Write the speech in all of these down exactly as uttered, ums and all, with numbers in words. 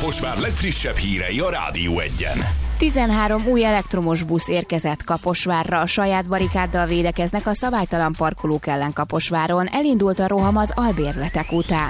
Kaposvár legfrissebb hírei a Rádió Egyen. tizenhárom új elektromos busz érkezett Kaposvárra. A saját barikáddal védekeznek a szabálytalan parkolók ellen Kaposváron. Elindult a roham az albérletek után.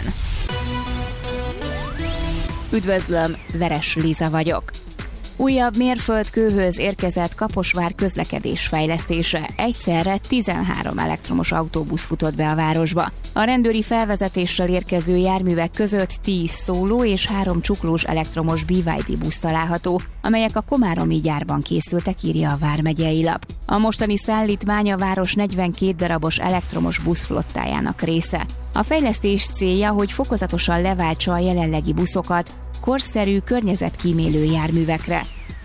Üdvözlöm, Veres Liza vagyok. Újabb mérföldkőhöz érkezett Kaposvár közlekedésfejlesztése. Egyszerre tizenhárom elektromos autóbusz futott be a városba. A rendőri felvezetéssel érkező járművek között tíz szóló és három csuklós elektromos bé vé dé busz található, amelyek a komáromi gyárban készültek, írja a vármegyei lap. A mostani szállítmány a város negyvenkét darabos elektromos buszflottájának része. A fejlesztés célja, hogy fokozatosan leváltsa a jelenlegi buszokat korszerű, környezetkímélő járművekre.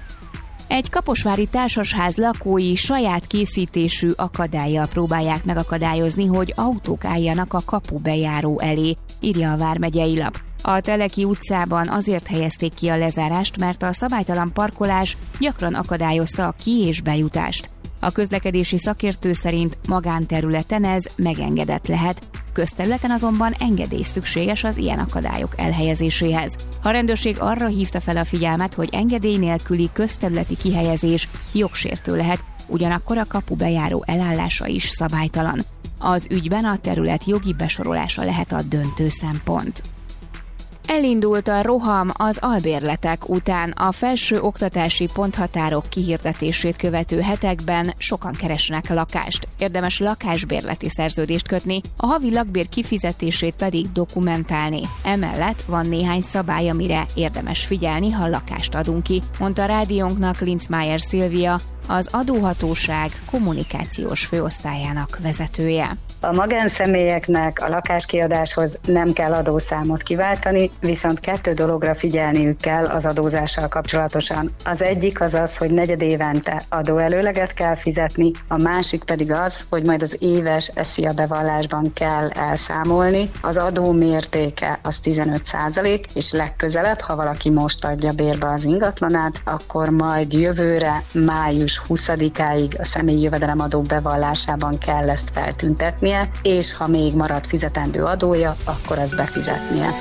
Egy kaposvári társasház lakói saját készítésű akadállyal próbálják megakadályozni, hogy autók álljanak a kapubejáró elé, írja a vármegyei lap. A Teleki utcában azért helyezték ki a lezárást, mert a szabálytalan parkolás gyakran akadályozta a ki- és bejutást. A közlekedési szakértő szerint magánterületen ez megengedett lehet, közterületen azonban engedély szükséges az ilyen akadályok elhelyezéséhez. A rendőrség arra hívta fel a figyelmet, hogy engedély nélküli közterületi kihelyezés jogsértő lehet, ugyanakkor a kapubejáró elállása is szabálytalan. Az ügyben a terület jogi besorolása lehet a döntő szempont. Elindult a roham az albérletek után. A felső oktatási ponthatárok kihirdetését követő hetekben sokan keresnek lakást. Érdemes lakásbérleti szerződést kötni, a havi lakbér kifizetését pedig dokumentálni. Emellett van néhány szabály, amire érdemes figyelni, ha lakást adunk ki, mondta rádiónknak Linzmeier Szilvia, az adóhatóság kommunikációs főosztályának vezetője. A magánszemélyeknek a lakáskiadáshoz nem kell adószámot kiváltani, viszont kettő dologra figyelniük kell az adózással kapcsolatosan. Az egyik az az, hogy negyedévente adóelőleget kell fizetni, a másik pedig az, hogy majd az éves SZIA bevallásban kell elszámolni. Az adó mértéke az tizenöt százalék, és legközelebb, ha valaki most adja bérbe az ingatlanát, akkor majd jövőre május huszadikáig a személyi jövedelemadó bevallásában kell ezt feltüntetnie, és ha még marad fizetendő adója, akkor azt befizetnie.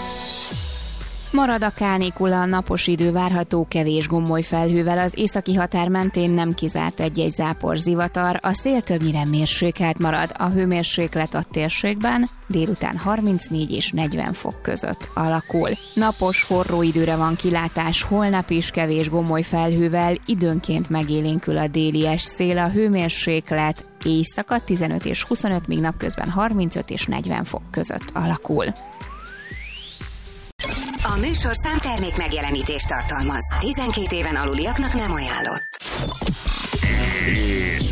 Marad a kánikula, napos idő várható, kevés gommoly felhővel, az északi határ mentén nem kizárt egy-egy záporzivatar, a szél többnyire mérsékelt marad, a hőmérséklet a térségben délután harmincnégy és negyven fok között alakul. Napos, forró időre van kilátás, holnap is kevés gommoly felhővel, időnként megélénkül a déli szél, a hőmérséklet éjszaka tizenöt és huszonöt, míg napközben harmincöt és negyven fok között alakul. A műsorszám termék megjelenítést tartalmaz. tizenkét éven aluliaknak nem ajánlott. És